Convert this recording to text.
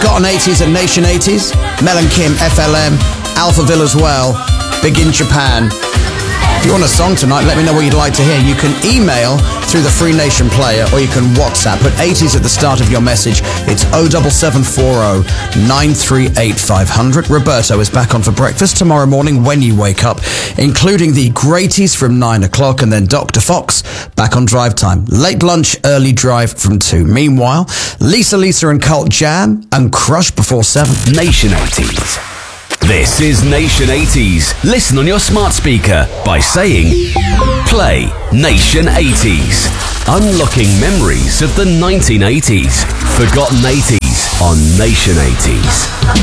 Forgotten 80s and Nation 80s. Mel and Kim, FLM, Alphaville as well. Big in Japan. If you want a song tonight, let me know what you'd like to hear. You can email through the Free Nation player or you can WhatsApp. Put 80s at the start of your message. It's 07740 938 500. Roberto is back on for breakfast tomorrow morning when you wake up, including the Greaties from 9 o'clock and then Dr. Fox back on drive time. Late lunch, early drive from 2. Meanwhile, Lisa and Cult Jam and Crush before 7. Nation 80s. This is Nation 80s. Listen on your smart speaker by saying, play Nation 80s. Unlocking memories of the 1980s. Forgotten 80s on Nation 80s.